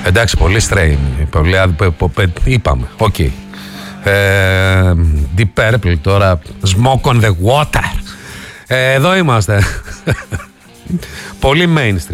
Εντάξει, πολύ strain. Είπαμε. Οκ. Deep Purple τώρα. Smoke on the water. Εδώ είμαστε. Πολύ mainstream.